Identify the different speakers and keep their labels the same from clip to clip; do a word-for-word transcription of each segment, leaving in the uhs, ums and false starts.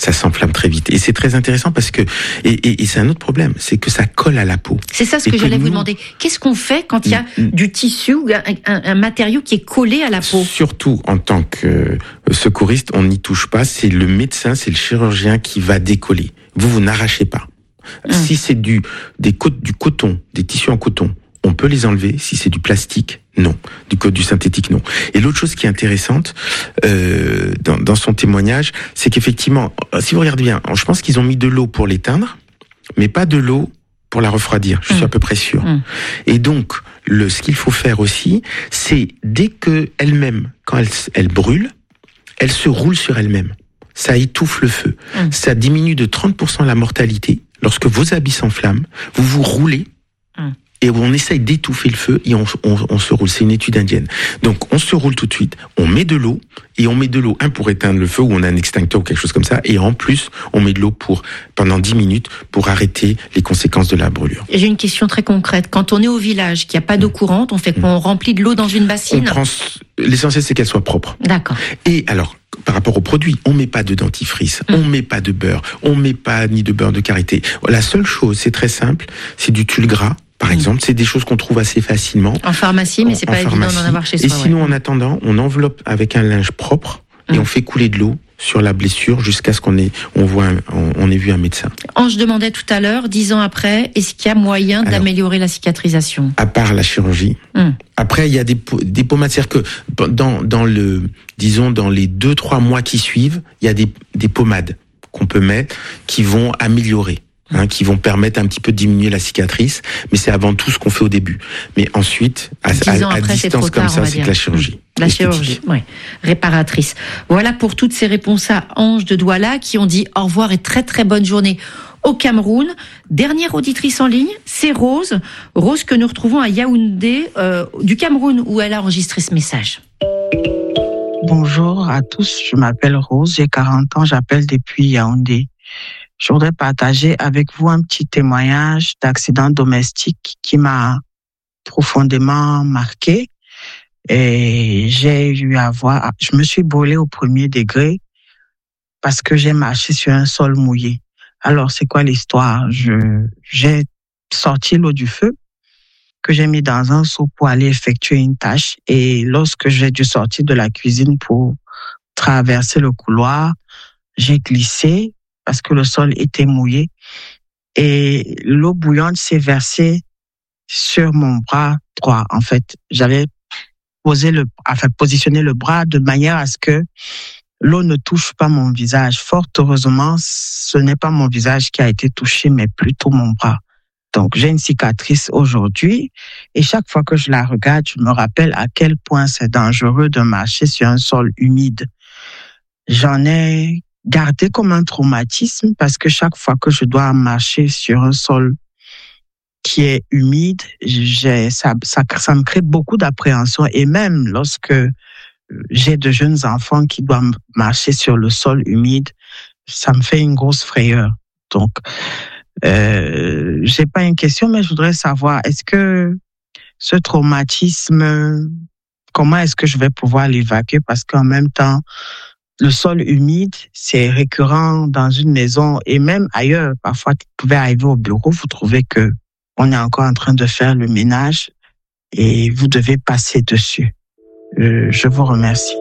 Speaker 1: ça s'enflamme très vite. Et c'est très intéressant parce que, et, et, et c'est un autre problème, c'est que ça colle à la peau.
Speaker 2: C'est ça ce
Speaker 1: et
Speaker 2: que, que j'allais
Speaker 1: nous,
Speaker 2: vous demander. Qu'est-ce qu'on fait quand il y a mmh. du tissu ou un, un, un matériau qui est collé à la peau?
Speaker 1: Surtout en tant que secouriste, on n'y touche pas. C'est le médecin, c'est le chirurgien qui va décoller. Vous, vous n'arrachez pas. Mmh. Si c'est du, des, du coton, des tissus en coton, on peut les enlever. Si c'est du plastique, non. Du code du synthétique, non. Et l'autre chose qui est intéressante euh, dans, dans son témoignage, c'est qu'effectivement, si vous regardez bien, je pense qu'ils ont mis de l'eau pour l'éteindre, mais pas de l'eau pour la refroidir. Je suis mmh. à peu près sûr. Mmh. Et donc, le, ce qu'il faut faire aussi, c'est dès que elle-même, quand elle, elle brûle, elle se roule sur elle-même. Ça étouffe le feu. Mmh. Ça diminue de trente pour cent la mortalité. Lorsque vos habits s'enflamment, vous vous roulez. Mmh. Et on essaye d'étouffer le feu et on, on, on se roule. C'est une étude indienne. Donc, on se roule tout de suite, on met de l'eau, et on met de l'eau, un, pour éteindre le feu, ou on a un extincteur ou quelque chose comme ça, et en plus, on met de l'eau pour, pendant dix minutes, pour arrêter les conséquences de la brûlure.
Speaker 2: J'ai une question très concrète. Quand on est au village, qu'il n'y a pas d'eau courante, on fait quoi? On remplit de l'eau dans une bassine?
Speaker 1: On prend, l'essentiel, c'est qu'elle soit propre.
Speaker 2: D'accord.
Speaker 1: Et alors, par rapport aux produits, on met pas de dentifrice, mmh. on met pas de beurre, on met pas ni de beurre de karité. La seule chose, c'est très simple, c'est du tulle gras. Par exemple, c'est des choses qu'on trouve assez facilement.
Speaker 2: En pharmacie, mais c'est pas évident d'en avoir chez soi.
Speaker 1: Et sinon,
Speaker 2: ouais.
Speaker 1: en attendant, on enveloppe avec un linge propre et mmh. on fait couler de l'eau sur la blessure jusqu'à ce qu'on ait, on voit, un, on, on ait vu un médecin.
Speaker 2: Ange demandait tout à l'heure, dix ans après, est-ce qu'il y a moyen Alors, d'améliorer la cicatrisation?
Speaker 1: À part la chirurgie. Mmh. Après, il y a des, des pommades, c'est-à-dire que dans, dans le, disons, dans les deux, trois mois qui suivent, il y a des, des pommades qu'on peut mettre qui vont améliorer. Hein, qui vont permettre un petit peu de diminuer la cicatrice, mais c'est avant tout ce qu'on fait au début. Mais ensuite, à, à, à
Speaker 2: après,
Speaker 1: distance comme
Speaker 2: tard,
Speaker 1: ça, c'est que la chirurgie.
Speaker 2: La chirurgie, oui, réparatrice. Voilà pour toutes ces réponses à Ange de Douala qui ont dit au revoir et très très bonne journée au Cameroun. Dernière auditrice en ligne, c'est Rose. Rose que nous retrouvons à Yaoundé, euh, du Cameroun, où elle a enregistré ce message.
Speaker 3: Bonjour à tous, je m'appelle Rose, j'ai quarante ans, j'appelle depuis Yaoundé. Je voudrais partager avec vous un petit témoignage d'accident domestique qui m'a profondément marqué. Et j'ai eu à voir, je me suis brûlée au premier degré parce que j'ai marché sur un sol mouillé. Alors, c'est quoi l'histoire? Je, j'ai sorti l'eau du feu que j'ai mis dans un seau pour aller effectuer une tâche. Et lorsque j'ai dû sortir de la cuisine pour traverser le couloir, j'ai glissé parce que le sol était mouillé et l'eau bouillante s'est versée sur mon bras droit. En fait, j'avais posé le, enfin, positionné le bras de manière à ce que l'eau ne touche pas mon visage. Fort heureusement, ce n'est pas mon visage qui a été touché, mais plutôt mon bras. Donc, j'ai une cicatrice aujourd'hui et chaque fois que je la regarde, je me rappelle à quel point c'est dangereux de marcher sur un sol humide. J'en ai gardé comme un traumatisme parce que chaque fois que je dois marcher sur un sol qui est humide, j'ai, ça, ça, ça me crée beaucoup d'appréhension. Et même lorsque j'ai de jeunes enfants qui doivent marcher sur le sol humide, ça me fait une grosse frayeur. Donc, euh, j'ai pas une question, mais je voudrais savoir, est-ce que ce traumatisme, comment est-ce que je vais pouvoir l'évacuer? Parce qu'en même temps, le sol humide, c'est récurrent dans une maison et même ailleurs. Parfois, vous pouvez arriver au bureau, vous trouvez que on est encore en train de faire le ménage et vous devez passer dessus. Euh, je vous remercie.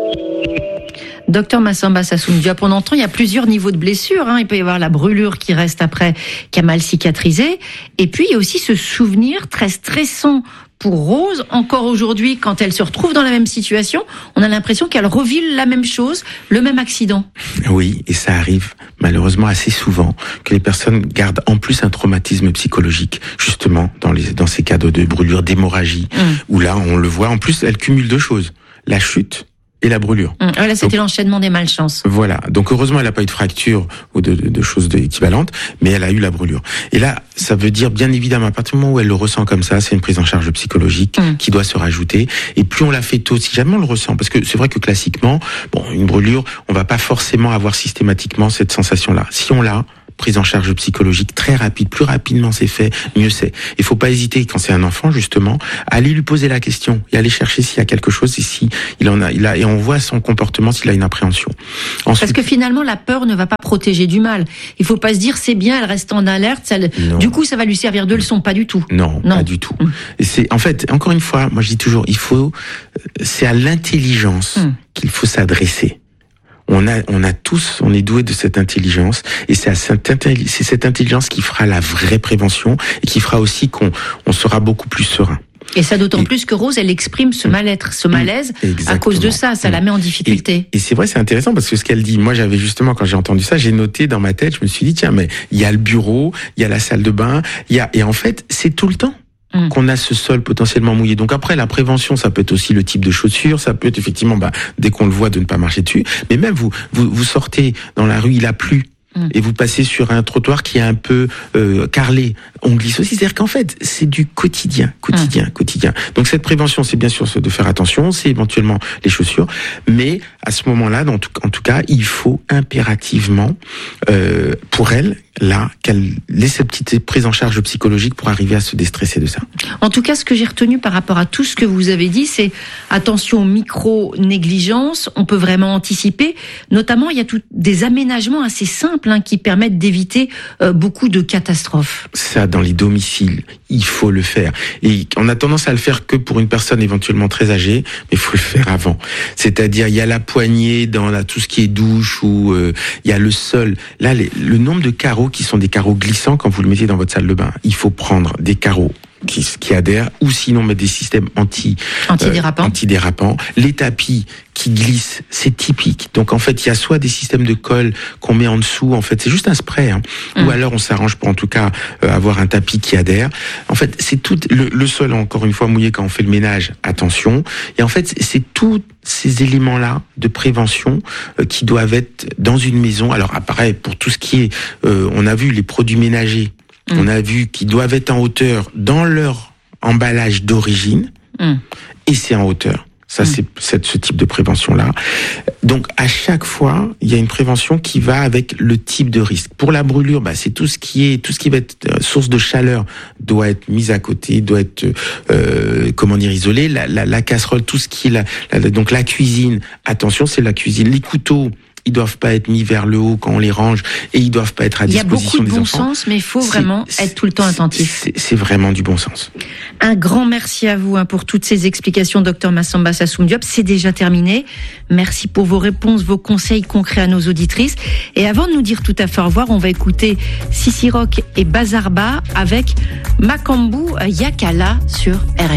Speaker 2: Docteur Massamba Sassoum Diop, on entend, il y a plusieurs niveaux de blessures. Hein. Il peut y avoir la brûlure qui reste après, qui a mal cicatrisé. Et puis, il y a aussi ce souvenir très stressant pour Rose, encore aujourd'hui, quand elle se retrouve dans la même situation, on a l'impression qu'elle revit la même chose, le même accident. Oui, et ça arrive malheureusement assez souvent, que les personnes gardent en plus un traumatisme psychologique, justement, dans, les, dans ces cas de, de brûlure, d'hémorragie, mmh. où là, on le voit, en plus, elle cumule deux choses, la chute et la brûlure. Mmh. Voilà, c'était donc l'enchaînement des malchances. Voilà. Donc, heureusement, elle n'a pas eu de fracture ou de, de, de choses équivalentes, mais elle a eu la brûlure. Et là, ça veut dire, bien évidemment, à partir du moment où elle le ressent comme ça, c'est une prise en charge psychologique mmh. qui doit se rajouter. Et plus on la fait tôt, si jamais on le ressent, parce que c'est vrai que classiquement, bon, une brûlure, on va pas forcément avoir systématiquement cette sensation-là. Si on l'a,
Speaker 1: prise en charge psychologique très rapide. Plus rapidement c'est fait, mieux c'est. Il faut pas hésiter quand c'est un enfant justement, à aller lui poser la question et aller chercher s'il y a quelque chose et si il en a, il a et on voit son comportement s'il a une appréhension.
Speaker 2: Ensuite, parce que finalement la peur ne va pas protéger du mal. Il faut pas se dire c'est bien, elle reste en alerte, ça, du coup ça va lui servir de leçon, pas du tout.
Speaker 1: Non, non. pas du tout. Mmh. Et c'est en fait encore une fois, moi je dis toujours, il faut, c'est à l'intelligence mmh. qu'il faut s'adresser. On a, on a tous, on est doué de cette intelligence, et c'est, à cette, c'est cette intelligence qui fera la vraie prévention et qui fera aussi qu'on on sera beaucoup plus serein.
Speaker 2: Et ça d'autant et, plus que Rose, elle exprime ce mal-être, ce malaise, exactement. À cause de ça, ça la met en difficulté.
Speaker 1: Et, et c'est vrai, c'est intéressant parce que ce qu'elle dit, moi j'avais justement, quand j'ai entendu ça, j'ai noté dans ma tête, je me suis dit, tiens, mais il y a le bureau, il y a la salle de bain, il y a, et en fait, c'est tout le temps. Mmh. Qu'on a ce sol potentiellement mouillé. Donc après, la prévention, ça peut être aussi le type de chaussures, ça peut être effectivement, bah, dès qu'on le voit, de ne pas marcher dessus. Mais même vous, vous, vous sortez dans la rue, il a plu. Et vous passez sur un trottoir qui est un peu euh, carrelé, on glisse aussi. C'est-à-dire qu'en fait, c'est du quotidien, quotidien, mmh. quotidien. Donc cette prévention, c'est bien sûr de faire attention, c'est éventuellement les chaussures, mais à ce moment-là, en tout, en tout cas, il faut impérativement, euh, pour elle, là, qu'elle ait cette petite prise en charge psychologique pour arriver à se déstresser de ça.
Speaker 2: En tout cas, ce que j'ai retenu par rapport à tout ce que vous avez dit, c'est attention aux micro-négligences, on peut vraiment anticiper. Notamment, il y a tout, des aménagements assez simples hein, qui permettent d'éviter euh, beaucoup de catastrophes.
Speaker 1: Ça, dans les domiciles, il faut le faire. Et on a tendance à le faire que pour une personne éventuellement très âgée, mais il faut le faire avant. C'est-à-dire, il y a la poignée dans la, tout ce qui est douche, ou euh, il y a le sol. Là, les, le nombre de carreaux qui sont des carreaux glissants quand vous le mettez dans votre salle de bain. Il faut prendre des carreaux qui, qui adhèrent, ou sinon mettre des systèmes anti,
Speaker 2: antidérapants.
Speaker 1: Euh, antidérapants. Les tapis qui glissent, c'est typique. Donc en fait, il y a soit des systèmes de colle qu'on met en dessous, en fait, c'est juste un spray, hein. Mmh. Ou alors on s'arrange pour en tout cas euh, avoir un tapis qui adhère. En fait, c'est tout le, le sol, encore une fois mouillé quand on fait le ménage, attention. Et en fait, c'est tous ces éléments-là de prévention euh, qui doivent être dans une maison. Alors pareil, pour tout ce qui est, euh, on a vu les produits ménagers, mmh. on a vu qu'ils doivent être en hauteur dans leur emballage d'origine, mmh. et c'est en hauteur. Ça, mmh. c'est ce type de prévention-là. Donc, à chaque fois, il y a une prévention qui va avec le type de risque. Pour la brûlure, bah, c'est tout ce qui est, tout ce qui va être source de chaleur doit être mis à côté, doit être, euh, comment dire, isolé. La, la, la casserole, tout ce qui est la, la, donc la cuisine. Attention, c'est la cuisine. Les couteaux, ils doivent pas être mis vers le haut quand on les range, et ils doivent pas être à disposition des enfants. Il y a beaucoup de bon
Speaker 2: sens, mais il faut vraiment être tout le temps attentif.
Speaker 1: C'est, c'est vraiment du bon sens.
Speaker 2: Un grand merci à vous hein, pour toutes ces explications, docteur Massamba Sassoum Diop. C'est déjà terminé. Merci pour vos réponses, vos conseils concrets à nos auditrices. Et avant de nous dire tout à fait au revoir, on va écouter Sissi Rock et Bazarba avec Makambu Yakala sur R F M.